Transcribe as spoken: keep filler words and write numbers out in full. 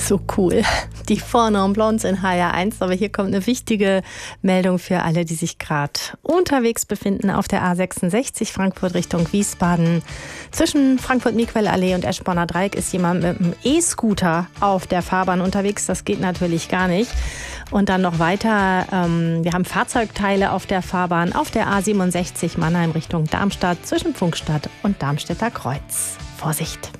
So cool. Die Four Blondes in H R eins. Aber hier kommt eine wichtige Meldung für alle, die sich gerade unterwegs befinden auf der A sechsundsechzig Frankfurt Richtung Wiesbaden. Zwischen Frankfurt-Miquel-Allee und Eschborner Dreieck ist jemand mit einem E-Scooter auf der Fahrbahn unterwegs. Das geht natürlich gar nicht. Und dann noch weiter, ähm, wir haben Fahrzeugteile auf der Fahrbahn auf der A siebenundsechzig Mannheim Richtung Darmstadt zwischen Pfungstadt und Darmstädter Kreuz. Vorsicht!